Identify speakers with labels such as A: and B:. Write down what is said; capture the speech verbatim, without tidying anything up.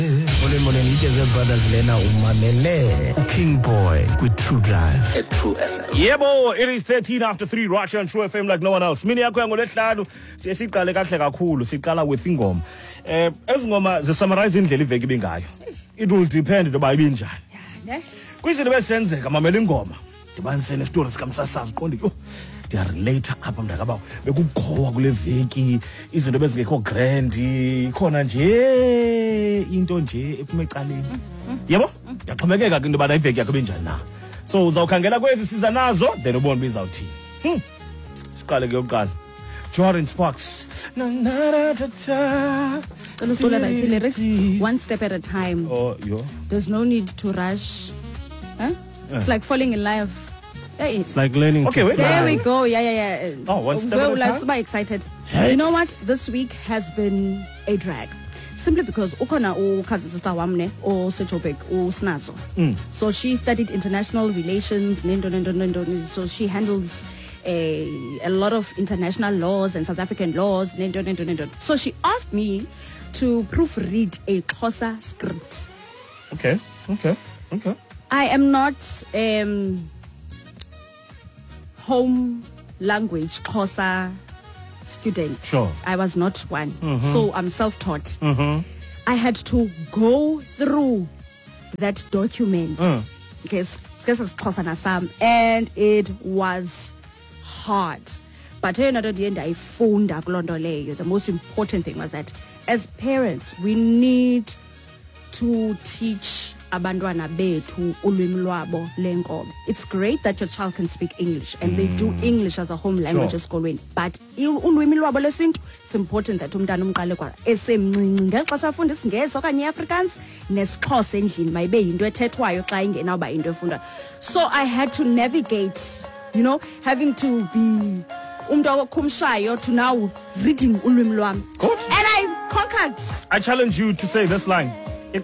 A: Molweni molweni iJezebel Brothers lena umamele King Boy with True Drive at True F M.
B: Yebo, it is thirteen after three Rocha and True F M like no one else. Mini yakho yangoLesihlanu siye siqale kahle kakhulu siqala with ingoma. Eh ezingoma ze summarize indlela iveki bingayo. It will depend ngoba ibinjani.
C: Ne?
B: Kwizinto besenzeka mamela ingoma. Dibanise ne stories kamsasazi qonde yo. Dia relate apha mntaka bekukhowa kule veki izinto bezingekho grand ikhona nje into nje ephuma ecaleni. Yebo? Yaxhomekeka ke into bana iveki yakho benjani na. So uzawukhangela kwezi siza nazo then ubone bizawuthini. Hm. Siqale ke yokuqala. Jordan Sparks. Na na na ta.
C: One step at a time.
B: Oh, yo.
C: There's no need to rush. Huh? Yeah. It's like falling in love.
B: It's like learning. Okay, wait.
C: There we go. Yeah, yeah, yeah.
B: Oh, one step
C: We're
B: at a time.
C: super excited.
B: Hey.
C: You know what? This week has been a drag. Simply because ukona u cousin sister wamne o Setobek o Snazo. So she studied international relations. Nendo, nendo, nendo. So she handles a a lot of international laws and South African laws. Nendo, nendo, nendo. So she asked me to proofread a Xhosa script.
B: Okay, okay, okay.
C: I am not um, home language Xhosa student.
B: Sure.
C: I was not one.
B: Mm-hmm.
C: So I'm self-taught.
B: Mm-hmm.
C: I had to go through that document.
B: Mm.
C: Because this is Xhosa Nasam, and it was hard. But at the end, I found the most important thing was that as parents, we need to teach abantwana bethu ulwimi lwabo lenkobe. It's great that your child can speak English and mm. they do English as a home language esikolweni, but ulwimi lwabo lesintu, it's important that umntana umqale kwa esemncinci ngexesha afunda isiNgesi okanye iAfrikaans nesiXhosa endlini mayibe yinto ethethwayo xa ingenawuba into efundwa. So I had to navigate, you know, having to be umuntu okhumshayo to now reading ulwimi lwami.
B: Good.
C: And I conquered.
B: I challenge you to say this line.